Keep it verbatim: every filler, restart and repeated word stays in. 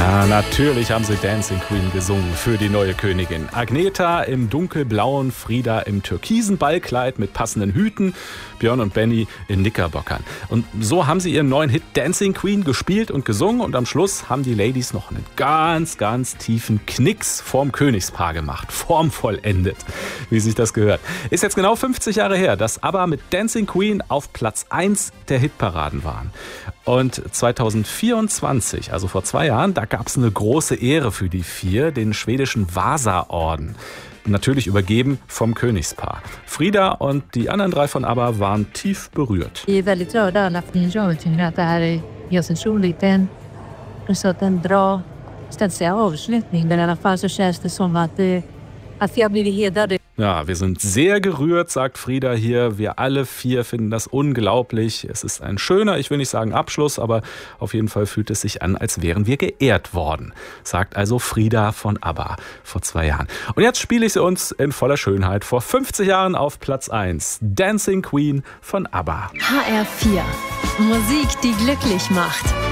Ja, natürlich haben sie Dancing Queen gesungen für die neue Königin. Agneta im dunkelblauen, Frida im türkisen Ballkleid mit passenden Hüten, Björn und Benny in Knickerbockern. Und so haben sie ihren neuen Hit Dancing Queen gespielt und gesungen und am Schluss haben die Ladies noch einen ganz, ganz tiefen Knicks vorm Königspaar gemacht. Formvollendet, wie sich das gehört. Ist jetzt genau fünfzig Jahre her, dass ABBA mit Dancing Queen auf Platz eins der Hitparaden waren. Und zweitausendvierundzwanzig, also vor zwei Jahren, da gab es eine große Ehre für die vier, den schwedischen Vasa-Orden. Natürlich übergeben vom Königspaar. Frida und die anderen drei von ABBA waren tief berührt. Vi är väldigt rörda alla fyra och tycker att det här är just en så liten så att en bra ställa avslutning. Men i alla fall så känns det som att, att jag blir hedrad. Ja, wir sind sehr gerührt, sagt Frida hier. Wir alle vier finden das unglaublich. Es ist ein schöner, ich will nicht sagen Abschluss, aber auf jeden Fall fühlt es sich an, als wären wir geehrt worden, sagt also Frida von ABBA vor zwei Jahren. Und jetzt spiele ich sie uns in voller Schönheit vor fünfzig Jahren auf Platz eins. Dancing Queen von ABBA. H R vier. Musik, die glücklich macht.